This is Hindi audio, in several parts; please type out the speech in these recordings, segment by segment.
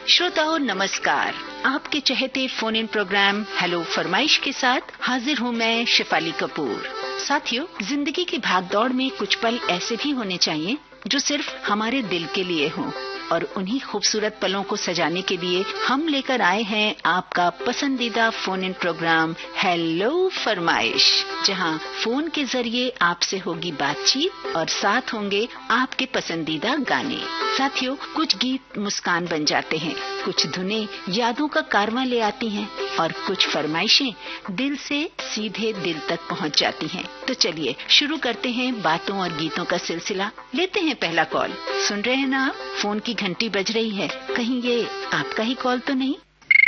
श्रोताओं नमस्कार। आपके चहेते फोन इन प्रोग्राम हेलो फरमाइश के साथ हाजिर हूँ मैं शिफाली कपूर। साथियों, जिंदगी की भागदौड़ में कुछ पल ऐसे भी होने चाहिए जो सिर्फ हमारे दिल के लिए हों, और उन्हीं खूबसूरत पलों को सजाने के लिए हम लेकर आए हैं आपका पसंदीदा फोन इन प्रोग्राम हेलो फरमाइश, जहां फोन के जरिए आपसे होगी बातचीत और साथ होंगे आपके पसंदीदा गाने। साथियों, कुछ गीत मुस्कान बन जाते हैं, कुछ धुनें यादों का कारवां ले आती हैं और कुछ फरमाइशें दिल से सीधे दिल तक पहुंच जाती हैं। तो चलिए शुरू करते हैं बातों और गीतों का सिलसिला। लेते हैं पहला कॉल। सुन रहे हैं ना आप? फोन की घंटी बज रही है, कहीं ये आपका ही कॉल तो नहीं?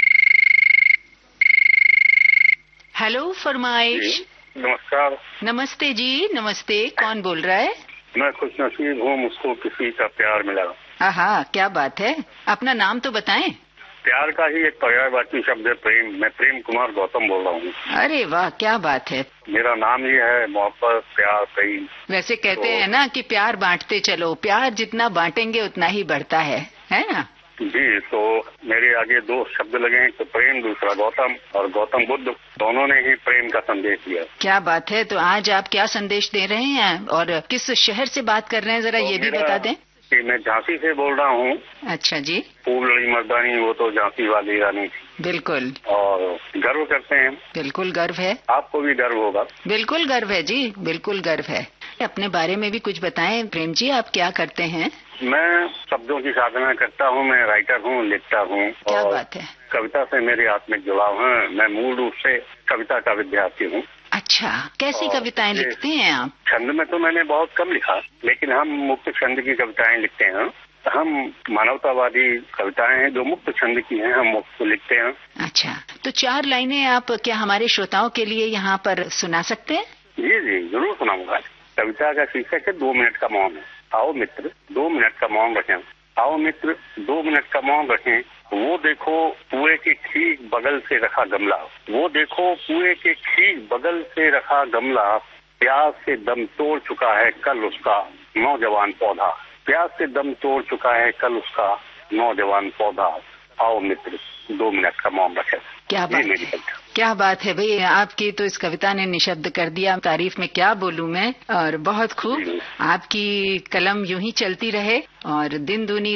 हेलो फरमाइश। नमस्कार। नमस्ते जी, नमस्ते। कौन बोल रहा है? मैं खुशनसीब हूँ, मुझको किसी का प्यार मिला। आहा, क्या बात है। अपना नाम तो बताएं। प्यार का ही एक पर्यायवाची शब्द है प्रेम। मैं प्रेम कुमार गौतम बोल रहा हूँ। अरे वाह, क्या बात है। मेरा नाम ही है मोहब्बत, प्यार, प्रेम। वैसे कहते हैं ना कि प्यार बांटते चलो, प्यार जितना बांटेंगे उतना ही बढ़ता है ना? जी, तो मेरे आगे दो शब्द लगे हैं, तो प्रेम, दूसरा गौतम, और गौतम बुद्ध दोनों ने ही प्रेम का संदेश दिया। क्या बात है। तो आज आप क्या संदेश दे रहे हैं और किस शहर से बात कर रहे हैं, जरा ये भी बता दें। मैं झांसी से बोल रहा हूँ। अच्छा जी। फूल लड़ी मर्दानी, वो तो झांसी वाली रानी थी। बिल्कुल। और गर्व करते हैं। बिल्कुल गर्व है। आपको भी गर्व होगा। बिल्कुल गर्व है जी, बिल्कुल गर्व है। अपने बारे में भी कुछ बताएं प्रेम जी, आप क्या करते हैं? मैं शब्दों की साधना करता हूँ, मैं राइटर हूँ, लिखता हूँ। क्या बात है। कविता से मेरे आत्मिक जुड़ाव है। मैं मूल रूप से कविता का विद्यार्थी हूँ। अच्छा, कैसी कविताएं लिखते हैं आप? छंद में तो मैंने बहुत कम लिखा, लेकिन हम मुक्त छंद की कविताएं लिखते हैं। हम मानवतावादी कविताएं हैं जो मुक्त छंद की हैं, हम मुक्त लिखते हैं। अच्छा, तो 4 लाइनें आप क्या हमारे श्रोताओं के लिए यहाँ पर सुना सकते हैं? जी जी, जरूर सुनाऊंगा। कविता का शीर्षक है 2 मिनट का मौन। आओ मित्र 2 मिनट का मौन रखें। आओ मित्र 2 मिनट का मौन रखें। वो देखो कुएं के ठीक बगल से रखा गमला। वो देखो कुएं के ठीक बगल से रखा गमला। प्यास से दम तोड़ चुका है कल उसका नौजवान पौधा। प्यास से दम तोड़ चुका है कल उसका नौजवान पौधा। आओ मित्र 2 मिनट का मौन रखें। क्या बात है, क्या बात है भाई। आपकी तो इस कविता ने निशब्द कर दिया। तारीफ में क्या बोलूं मैं। और बहुत खूब। आपकी कलम यूं ही चलती रहे और दिन दूनी